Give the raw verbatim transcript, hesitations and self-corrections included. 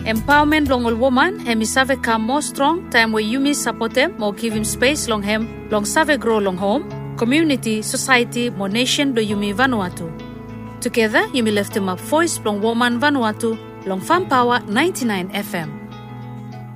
Empowerment long all woman, hemi save come more strong, time where Yumi support them, more give him space long him, long save grow long home, community, society, more nation do Yumi Vanuatu. Together, Yumi left him up voice long woman Vanuatu, long Farm Power ninety-nine F M.